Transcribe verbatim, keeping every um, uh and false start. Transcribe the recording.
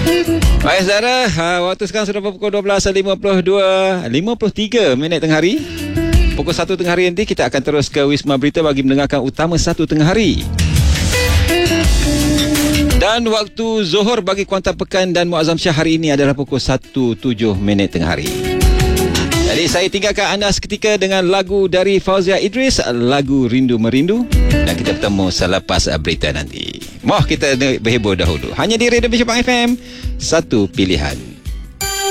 Baik saudara, waktu sekarang sudah pukul dua belas lima puluh dua, lima puluh tiga minit tengah hari. Pukul satu tengah hari nanti kita akan terus ke Wisma Berita bagi mendengarkan utama satu tengah hari. Dan waktu Zohor bagi Kuantan Pekan dan Muazzam Syah hari ini adalah pukul satu tujuh minit tengah hari. Jadi saya tinggalkan anda seketika dengan lagu dari Fauzia Idris, lagu Rindu Merindu. Dan kita bertemu selepas berita nanti. Moh kita berhibur dahulu. Hanya di Radio Bishop F M, satu pilihan.